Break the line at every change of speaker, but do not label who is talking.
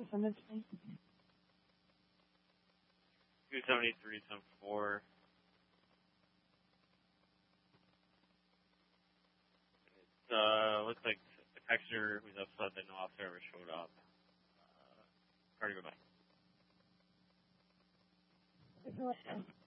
Send it to me.
273-4. Looks like the texture was upset that no officer ever showed up. Cardi, goodbye.